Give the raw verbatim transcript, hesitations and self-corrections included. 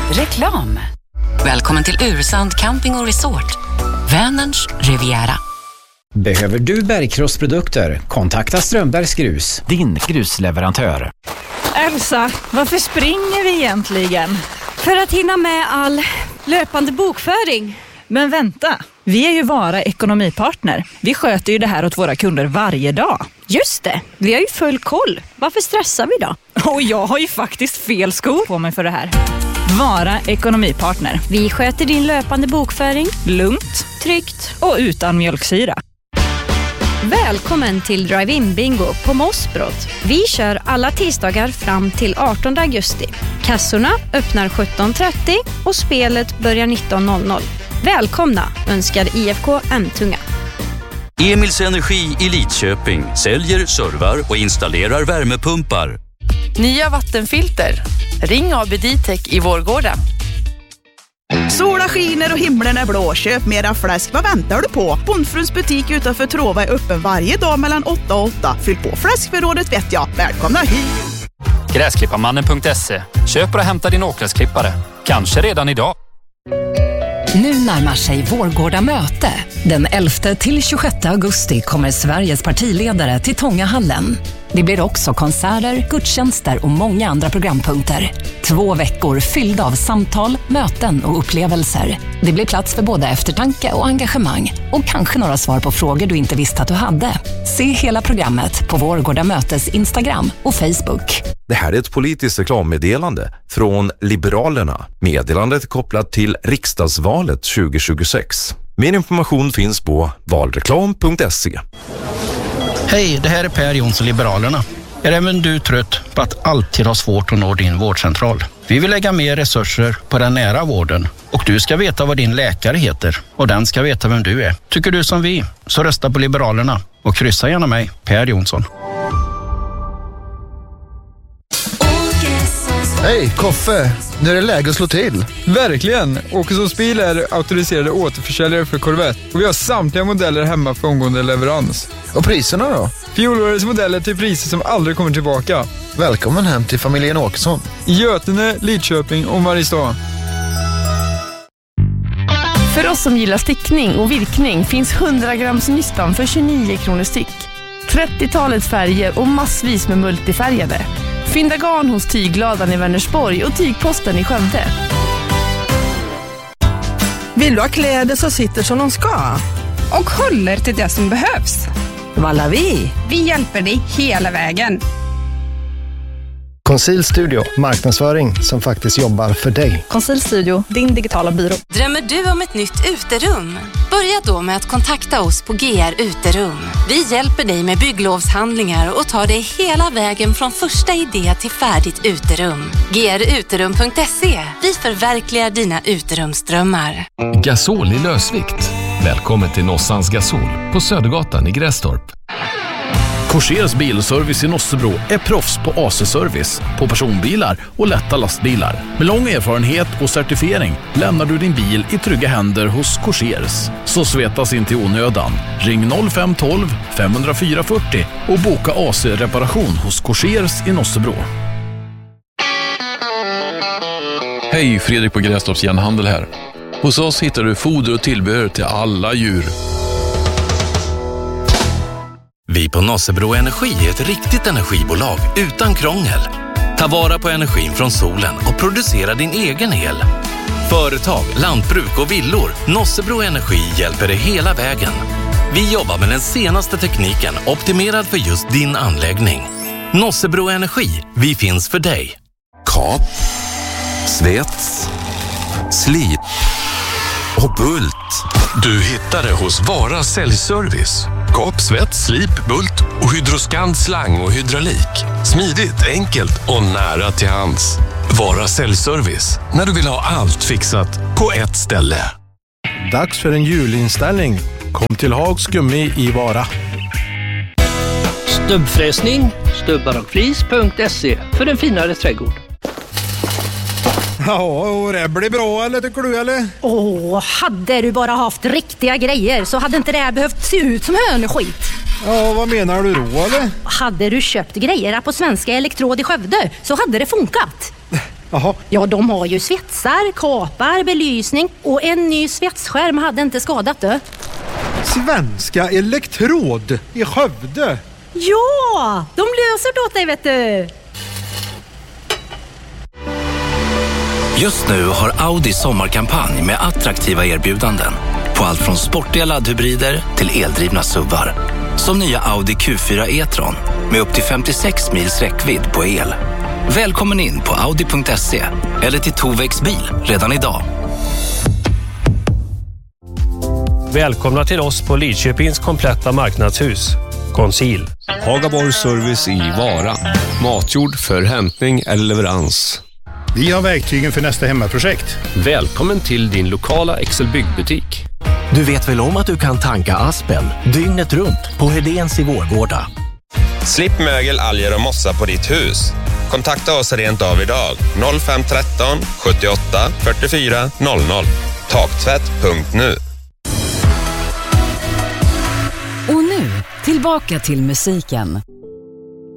Reklam. Välkommen till Ursand Camping och Resort. Vänerns Riviera. Behöver du bergkrossprodukter? Kontakta Strömbergs Grus, din grusleverantör. Elsa, varför springer vi egentligen? För att hinna med all löpande bokföring. Men vänta, vi är ju Vara ekonomipartner. Vi sköter ju det här åt våra kunder varje dag. Just det, vi har ju full koll. Varför stressar vi då? Och jag har ju faktiskt fel skor på mig för det här. Vara ekonomipartner. Vi sköter din löpande bokföring. Lugnt, tryggt och utan mjölksyra. Välkommen till Drive-In Bingo på Mossbrott. Vi kör alla tisdagar fram till artonde augusti. Kassorna öppnar sjutton trettio och spelet börjar nitton noll noll. Välkomna, önskar I F K M-tunga. Emils Energi i Lidköping säljer, servar och installerar värmepumpar. Nya vattenfilter. Ring A B D-Tech i Vårgårda. Sola skiner och himlen är blå. Köp mera fläsk. Vad väntar du på? Bondfruns butik utanför Trova är öppen varje dag mellan åtta och åtta. Fyll på fläskförrådet vet jag. Välkomna hit! Gräsklipparmannen punkt se. Köp och hämta din åkgräsklippare. Kanske redan idag. Nu närmar sig Vårgårda möte. Den elfte till tjugosjätte augusti kommer Sveriges partiledare till Tångahallen. Det blir också konserter, gudstjänster och många andra programpunkter. Två veckor fyllda av samtal, möten och upplevelser. Det blir plats för både eftertanke och engagemang. Och kanske några svar på frågor du inte visste att du hade. Se hela programmet på Vårgårda mötes Instagram och Facebook. Det här är ett politiskt reklammeddelande från Liberalerna. Meddelandet är kopplat till riksdagsvalet tjugo tjugosex. Mer information finns på valreklam punkt se. Hej, det här är Per Jonsson, Liberalerna. Är även du trött på att alltid ha svårt att nå din vårdcentral? Vi vill lägga mer resurser på den nära vården. Och du ska veta vad din läkare heter. Och den ska veta vem du är. Tycker du som vi, så rösta på Liberalerna. Och kryssa gärna mig, Per Jonsson. Hej, Koffe. Nu är det läge att slå till. Verkligen. Åkessons bil är auktoriserade återförsäljare för Corvette. Och vi har samtliga modeller hemma för omgående leverans. Och priserna då? Fjolårets modeller till priser som aldrig kommer tillbaka. Välkommen hem till familjen Åkesson. I Götene, Lidköping och Mariestad. För oss som gillar stickning och virkning finns hundra grams nystan för tjugonio kronor styck. trettiotalets färger och massvis med multifärgade. Fynda garn hos Tygladan i Vänersborg och Tygposten i Skövde. Vill du ha kläder så sitter som de ska? Och håller till det som behövs. Valla vi. Vi hjälper dig hela vägen. Conceal Studio, marknadsföring som faktiskt jobbar för dig. Conceal Studio, din digitala byrå. Drömmer du om ett nytt uterum? Börja då med att kontakta oss på G R Uterum. Vi hjälper dig med bygglovshandlingar och tar dig hela vägen från första idé till färdigt uterum. G R Uterum punkt se. Vi förverkligar dina uterumsdrömmar. Gasol i lösvikt. Välkommen till Nossans Gasol på Södergatan i Grästorp. Korsers bilservice i Nossebro är proffs på A C-service på personbilar och lätta lastbilar. Med lång erfarenhet och certifiering lämnar du din bil i trygga händer hos Korsers. Så svetas inte i onödan. Ring noll fem ett två fem noll fyra fyrtio och boka A C-reparation hos Korsers i Nossebro. Hej, Fredrik på Grästorps Järnhandel här. Hos oss hittar du foder och tillbehör till alla djur. Vi på Nossebro Energi är ett riktigt energibolag utan krångel. Ta vara på energin från solen och producera din egen el. Företag, lantbruk och villor. Nossebro Energi hjälper dig hela vägen. Vi jobbar med den senaste tekniken optimerad för just din anläggning. Nossebro Energi, vi finns för dig. Kap, svets, slit och bult. Du hittar det hos Vara säljservice. Kap, svets, slip, bult och Hydroskand slang och hydraulik. Smidigt, enkelt och nära till hands. Vara säljservice. När du vill ha allt fixat på ett ställe. Dags för en julinställning. Kom till Hags Gummi i Vara. Stubbfräsning, stubbar och flis punkt se för en finare trädgård. Ja, och det blir bra, eller tycker du, eller? Åh, hade du bara haft riktiga grejer så hade inte det här behövt se ut som hönskit. Ja, vad menar du då, eller? Hade du köpt grejer på Svenska Elektrod i Skövde så hade det funkat. Jaha. Ja, de har ju svetsar, kapar, belysning och en ny svetsskärm hade inte skadat det. Svenska Elektrod i Skövde. Ja, de löser det åt dig, vet du. Just nu har Audi sommarkampanj med attraktiva erbjudanden på allt från sportiga laddhybrider till eldrivna S U V:ar. Som nya Audi Q fyra e-tron med upp till femtiosex mils räckvidd på el. Välkommen in på audi punkt se eller till Tovex bil redan idag. Välkomna till oss på Lidköpings kompletta marknadshus. Conceal. Hagaborg Service i Vara. Matjord för hämtning eller leverans. Vi har verktygen för nästa hemmaprojekt. Välkommen till din lokala Excel byggbutik. Du vet väl om att du kan tanka Aspen dygnet runt på Hedéns i Vårgårda. Slipp mögel, alger och mossa på ditt hus. Kontakta oss rent av idag. noll fem ett tre sjuttioåtta fyrtiofyra noll noll. Taktvätt punkt nu. Och nu, tillbaka till musiken.